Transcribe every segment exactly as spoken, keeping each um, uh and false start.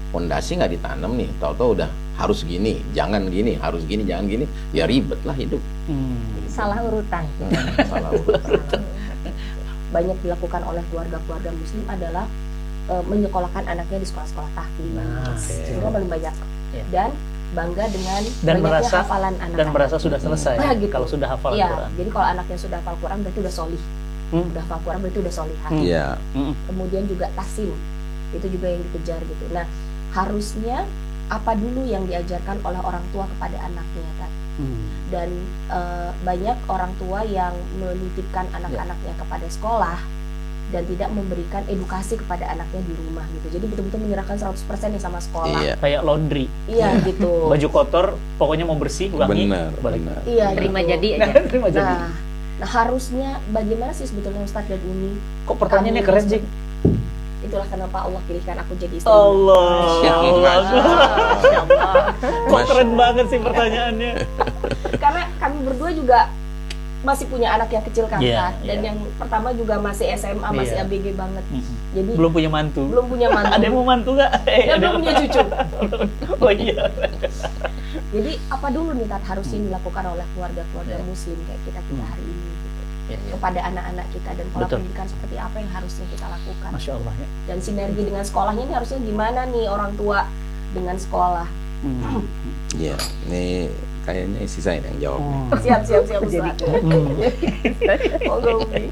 Fondasi nggak ditanam nih, tahu-tahu udah harus gini, jangan gini, harus gini, jangan gini, ya ribet lah hidup. Hmm. Salah urutan. Nah, salah urutan. Banyak dilakukan oleh keluarga-keluarga muslim adalah e, menyekolahkan anaknya di sekolah-sekolah tahfiz. Nah, Itu oke. paling banyak. Ya. Dan bangga dengan Dan banyaknya merasa hafalan anak. dan merasa sudah selesai Nah, gitu. kalau sudah hafal Iya, Al-Quran. jadi kalau anaknya sudah hafal Quran berarti udah solih. Hmm. Udah hafal Quran berarti udah solihah. Hmm. Iya. Mm-mm. Kemudian juga tahsin, itu juga yang dikejar gitu. Nah, harusnya apa dulu yang diajarkan oleh orang tua kepada anaknya kan? Hmm. Dan e, banyak orang tua yang menitipkan anak-anaknya kepada sekolah dan tidak memberikan edukasi kepada anaknya di rumah gitu. Jadi betul-betul menyerahkan seratus persen nih sama sekolah. Iya. Kayak laundry, Iya gitu. baju kotor pokoknya mau bersih wangi Benar, balik. benar. Iya, Terima gitu. jadi Nah, aja. terima jadi. Nah, nah harusnya bagaimana sih sebetulnya Ustadz dan Umi? Kok pertanyaannya Kami- keren sih? Itulah kenapa Allah pilihkan aku jadi istri. Allah, Masya Allah. Masya Allah. kok Masya keren Allah. banget sih pertanyaannya. Karena kami berdua juga masih punya anak yang kecil kan, Iya, dan iya. yang pertama juga masih S M A, masih Iya. A B G banget. Mm-mm. Jadi Belum punya mantu. belum punya mantu. Ada yang mau mantu nggak? Eh, Dan ada belum yang- punya cucu. Oh iya. Jadi apa dulu nih Tat harusnya dilakukan oleh keluarga-keluarga Iya. muslim kayak kita kita Hmm. hari ini gitu. Ya, ya. Kepada anak-anak kita dan pola Betul. pendidikan seperti apa yang harusnya kita lakukan. Masya Allah ya. Dan sinergi dengan sekolahnya ini harusnya gimana nih orang tua dengan sekolah. Hmm. Iya. Ini kayaknya isi saya yang jawab. nih. Hmm. Siap siap siap Jadi Ustaz. Hmm. Monggo, Umi.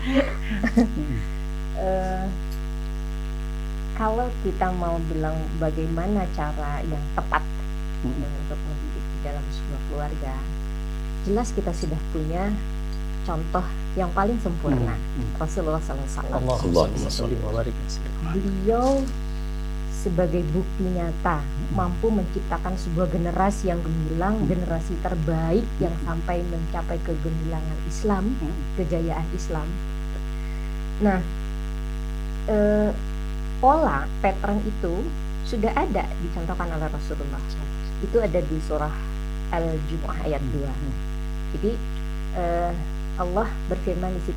Eh, kalau kita mau bilang bagaimana cara yang tepat Hmm. untuk mendidik di dalam sebuah keluarga, jelas kita sudah punya contoh yang paling sempurna, Hmm. Rasulullah shallallahu alaihi wasallam. Allahumma sholli wa barik wa sallim. Beliau sebagai bukti nyata mampu menciptakan sebuah generasi yang gemilang, generasi terbaik yang sampai mencapai kegemilangan Islam, Hmm. kejayaan Islam. Nah, eh, pola pattern itu sudah ada dicontohkan oleh Rasulullah. Itu ada di surah Al-Jumu'ah ayat dua. Jadi eh, Allah berfirman di situ,